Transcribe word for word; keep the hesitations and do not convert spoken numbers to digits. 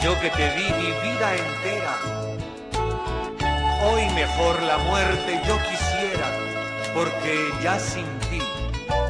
yo que te di mi vida entera. Hoy mejor la muerte yo quisiera, porque ya sin ti